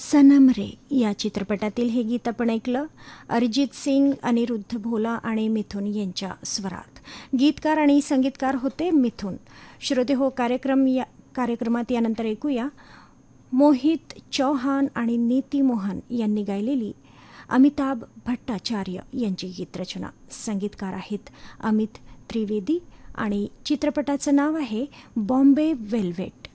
सनम रे या चित्रपटातील हे गीत आपण ऐकलं. अरिजित सिंग, अनिरुद्ध भोला आणि मिथुन यांच्या स्वरात. गीतकार आणि संगीतकार होते मिथुन. श्रोते हो, कार्यक्रमात यानंतर ऐकूया मोहित चौहान आणि नीती मोहन यांनी गायलेली अमिताभ भट्टाचार्य यांची गीतरचना. संगीतकार आहेत अमित त्रिवेदी आणि चित्रपटाचं नाव आहे बॉम्बे वेल्वेट.